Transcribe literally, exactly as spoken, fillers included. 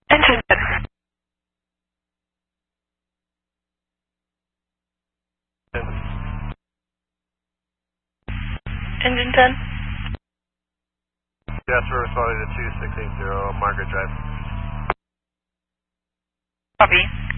Engine ten. Engine ten. Yes, we're responding to two six eight zero Margaret Drive. Copy.